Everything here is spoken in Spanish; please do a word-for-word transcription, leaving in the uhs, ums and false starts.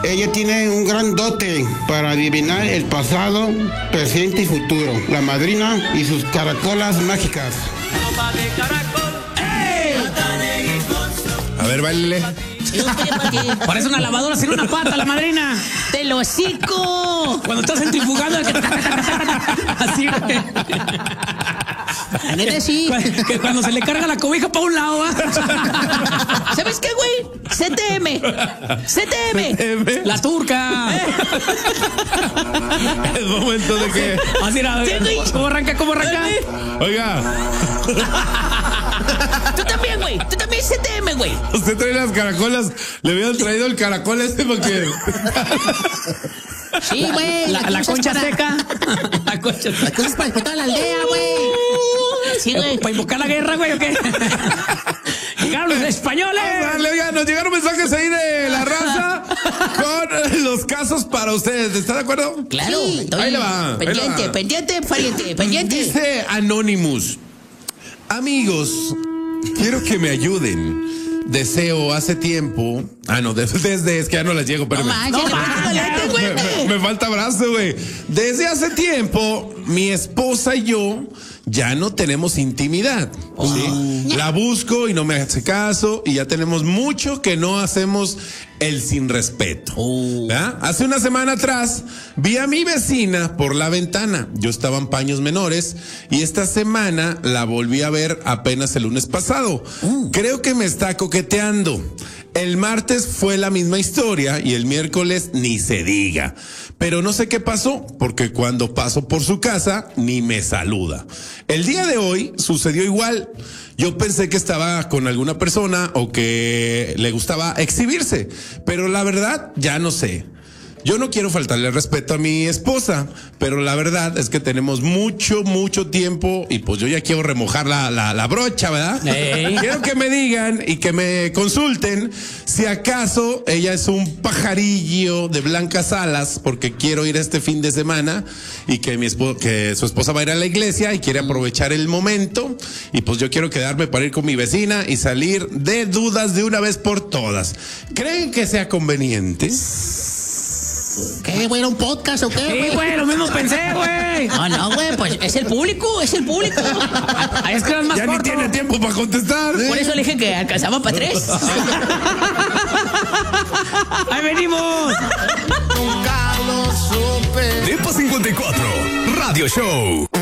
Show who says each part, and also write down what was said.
Speaker 1: Ella tiene un gran dote para adivinar el pasado, presente y futuro. La madrina y sus caracolas mágicas.
Speaker 2: A ver, bailele.
Speaker 3: Parece una lavadora sin una pata, la madrina.
Speaker 4: ¡Te lo hocico!
Speaker 3: Cuando estás centrifugando, el que... así, güey.
Speaker 4: La neta sí.
Speaker 3: Que cuando se le carga la cobija para un lado, ¿va?
Speaker 4: ¿Sabes qué, güey? C T M. C T M.
Speaker 3: La turca.
Speaker 2: Es momento de que...
Speaker 3: Así era. ¿Cómo arranca? ¿Cómo arranca?
Speaker 2: Oiga.
Speaker 4: Tú también, güey. Tú también C T M, güey.
Speaker 2: Usted trae las caracolas. Le hubieran traído el caracol este porque...
Speaker 4: Sí, güey.
Speaker 3: La, la concha para... seca. La concha seca.
Speaker 4: La concha es para explotar la aldea, güey. Sí, güey.
Speaker 3: ¿Para invocar la guerra, güey, o qué? ¡Llegaron los españoles!
Speaker 2: Oiga, nos llegaron mensajes ahí de la raza con los casos para ustedes. ¿Está de acuerdo?
Speaker 4: Claro.
Speaker 2: Sí. Ahí le va.
Speaker 4: Pendiente,
Speaker 2: ahí va.
Speaker 4: pendiente, pariente, pendiente.
Speaker 2: Dice Anonymous. Amigos, quiero que me ayuden. Deseo hace tiempo. Ah, no, desde, desde es que ya no les llego, pero.
Speaker 4: No,
Speaker 2: me,
Speaker 4: manches, no, manches, güey.
Speaker 2: me, me falta brazo, güey. Desde hace tiempo, mi esposa y yo ya no tenemos intimidad. Oh. ¿Sí? La busco y no me hace caso. Y ya tenemos mucho que no hacemos el sin respeto. Oh. Hace una semana atrás vi a mi vecina por la ventana. Yo estaba en paños menores y esta semana la volví a ver apenas el lunes pasado. Uh. Creo que me está coqueteando. El martes fue la misma historia y el miércoles ni se diga. Pero no sé qué pasó, porque cuando paso por su casa ni me saluda. El día de hoy sucedió igual. Yo pensé que estaba con alguna persona o que le gustaba exhibirse, pero la verdad ya no sé. Yo no quiero faltarle respeto a mi esposa, pero la verdad es que tenemos mucho, mucho tiempo y pues yo ya quiero remojar la, la, la brocha, ¿verdad? Hey. Quiero que me digan y que me consulten si acaso ella es un pajarillo de blancas alas porque quiero ir este fin de semana y que mi esposa, que su esposa va a ir a la iglesia y quiere aprovechar el momento y pues yo quiero quedarme para ir con mi vecina y salir de dudas de una vez por todas. ¿Creen que sea conveniente?
Speaker 4: ¿Qué, güey? ¿Era un podcast o qué?
Speaker 3: Sí, güey, lo mismo pensé, güey.
Speaker 4: No, no, güey, pues es el público, es el público.
Speaker 3: Ahí es que más
Speaker 2: ya corto. Ni tiene tiempo para contestar.
Speaker 4: Por eso le dije que alcanzaba para tres.
Speaker 3: Ahí venimos.
Speaker 5: Carlos Super.
Speaker 6: Depa cincuenta y cuatro, Radio Show.